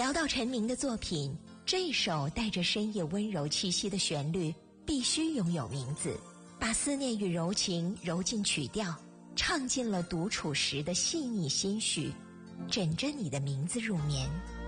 聊到陈明的作品，这首带着深夜温柔气息的旋律必须拥有名字，把思念与柔情揉进曲调，唱进了独处时的细腻心绪，枕着你的名字入眠。